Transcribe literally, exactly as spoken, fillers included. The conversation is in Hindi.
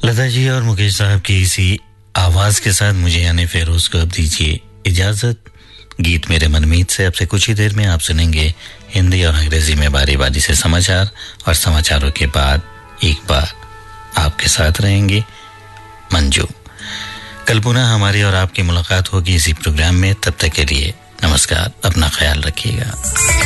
लता जी और मुकेश साहब की इसी आवाज के साथ मुझे यानी फेरोज को अब दीजिए इजाजत। गीत मेरे मनमीत से अब से कुछ ही देर में आप सुनेंगे हिंदी और अंग्रेजी में बारी बारी से समाचार, और समाचारों के बाद एक बार आपके साथ रहेंगे मंजू। कल पुनः हमारी और आपकी मुलाकात होगी इसी प्रोग्राम में। तब तक के लिए नमस्कार, अपना ख्याल रखिएगा।